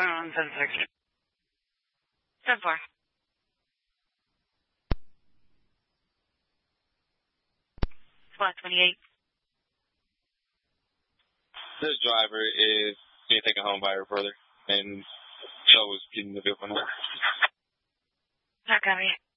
on 10-6. 10-4. Flat 28. This driver is being taken home by her brother, and so is getting the vehicle now. Not copy.